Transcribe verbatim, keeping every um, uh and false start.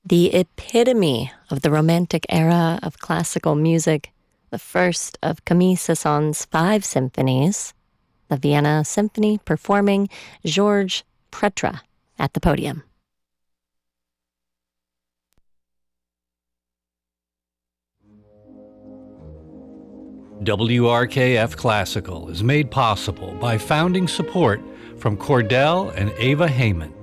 The epitome of the Romantic era of classical music, the first of Camille Saint-Saëns's five symphonies, the Vienna Symphony performing Georges Pretra at the podium. W R K F Classical is made possible by founding support from Cordell and Ava Heyman.